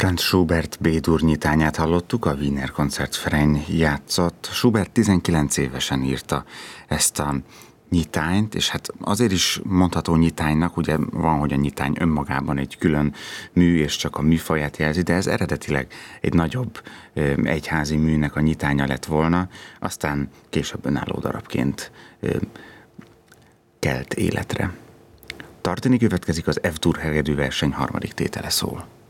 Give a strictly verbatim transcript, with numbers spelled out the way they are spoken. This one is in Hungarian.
Franz Schubert B-dur nyitányát hallottuk, a Wiener Konzertverein játszott. Schubert tizenkilenc évesen írta ezt a nyitányt, és hát azért is mondható nyitánynak, ugye van, hogy a nyitány önmagában egy külön mű, és csak a műfaját jelzi, de ez eredetileg egy nagyobb egyházi műnek a nyitánya lett volna, aztán később önálló darabként kelt életre. Tartani következik az F-dur hegedű verseny harmadik tétele szól.